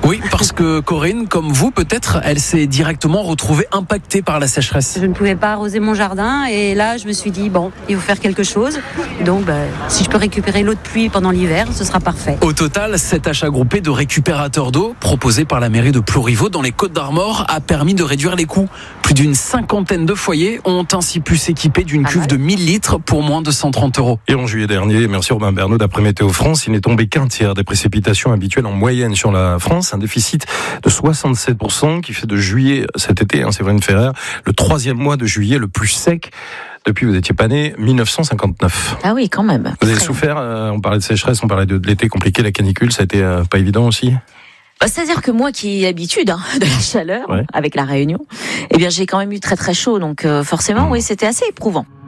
Oui, parce que Corinne, comme vous peut-être, elle s'est directement retrouvée impactée par la sécheresse. Je ne pouvais pas arroser mon jardin et là je me suis dit bon, il faut faire quelque chose. Donc si je peux récupérer l'eau de pluie pendant l'hiver, ce sera parfait. Au total, cet achat groupé de récupérateurs d'eau proposé par la mairie de Plouriveau dans les Côtes-d'Armor a permis de réduire les coûts. Plus d'une 50aine de foyers ont ainsi pu s'équiper d'une cuve de 1000 litres pour moins de 130 €. Et en juillet dernier, merci Robin Bernot, d'après Météo France, il n'est tombé qu'un tiers des précipitations habituelles en moyenne sur la France. Un déficit de 67% qui fait de juillet cet été, Séverine Ferrer, le 3e mois de juillet le plus sec depuis, vous n'étiez pas né, 1959. Ah oui, quand même. Vous avez souffert, on parlait de sécheresse, on parlait de l'été compliqué, la canicule, ça a été pas évident aussi? C'est-à-dire que moi qui ai l'habitude de la chaleur, avec la Réunion, eh bien j'ai quand même eu très très chaud, donc forcément oui, c'était assez éprouvant.